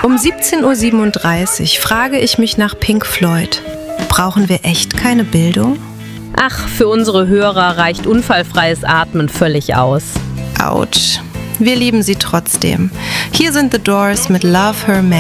Um 17:37 Uhr frage ich mich nach Pink Floyd. Brauchen wir echt keine Bildung? Ach, für unsere Hörer reicht unfallfreies Atmen völlig aus. Autsch. Wir lieben sie trotzdem. Hier sind The Doors mit Love Her Man.